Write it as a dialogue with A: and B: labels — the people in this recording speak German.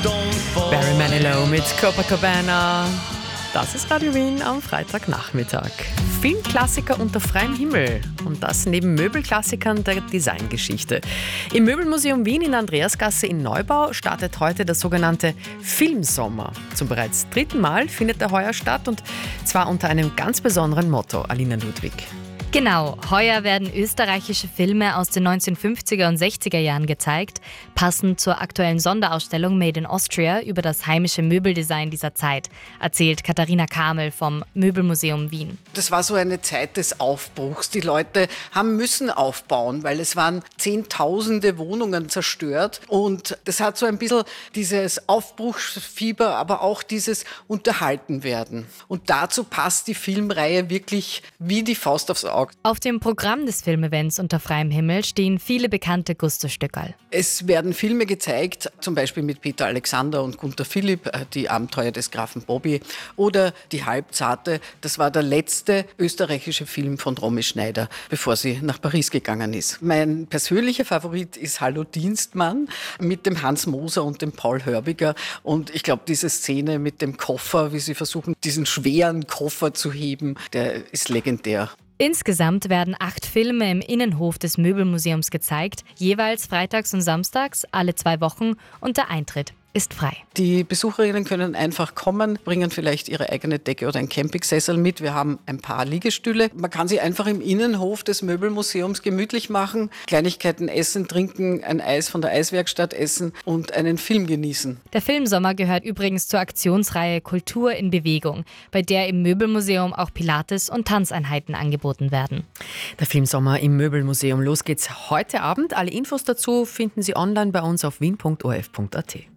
A: Barry Manilow mit Copacabana. Das ist Radio Wien am Freitagnachmittag. Filmklassiker unter freiem Himmel und das neben Möbelklassikern der Designgeschichte. Im Möbelmuseum Wien in der Andreasgasse in Neubau startet heute der sogenannte Filmsommer. Zum bereits 3. Mal findet er heuer statt und zwar unter einem ganz besonderen Motto, Alina Ludwig.
B: Genau, heuer werden österreichische Filme aus den 1950er und 60er Jahren gezeigt, passend zur aktuellen Sonderausstellung Made in Austria über das heimische Möbeldesign dieser Zeit, erzählt Katharina Kamel vom Möbelmuseum Wien.
C: Das war so eine Zeit des Aufbruchs. Die Leute haben müssen aufbauen, weil es waren Zehntausende Wohnungen zerstört und das hat so ein bisschen dieses Aufbruchsfieber, aber auch dieses Unterhaltenwerden. Und dazu passt die Filmreihe wirklich wie die Faust aufs Auge.
B: Auf dem Programm des Filmevents unter freiem Himmel stehen viele bekannte Gusto-Stückerl.
C: Es werden Filme gezeigt, zum Beispiel mit Peter Alexander und Gunther Philipp, die Abenteuer des Grafen Bobby oder Die Halbzarte. Das war der letzte österreichische Film von Romy Schneider, bevor sie nach Paris gegangen ist. Mein persönlicher Favorit ist Hallo Dienstmann mit dem Hans Moser und dem Paul Hörbiger. Und ich glaube, diese Szene mit dem Koffer, wie sie versuchen, diesen schweren Koffer zu heben, der ist legendär.
B: Insgesamt werden 8 Filme im Innenhof des Möbelmuseums gezeigt, jeweils freitags und samstags, alle 2 Wochen und der Eintritt ist frei.
C: Die Besucherinnen können einfach kommen, bringen vielleicht ihre eigene Decke oder einen Campingsessel mit. Wir haben ein paar Liegestühle. Man kann sie einfach im Innenhof des Möbelmuseums gemütlich machen, Kleinigkeiten essen, trinken, ein Eis von der Eiswerkstatt essen und einen Film genießen.
B: Der Filmsommer gehört übrigens zur Aktionsreihe Kultur in Bewegung, bei der im Möbelmuseum auch Pilates- und Tanzeinheiten angeboten werden.
A: Der Filmsommer im Möbelmuseum. Los geht's heute Abend. Alle Infos dazu finden Sie online bei uns auf wien.orf.at.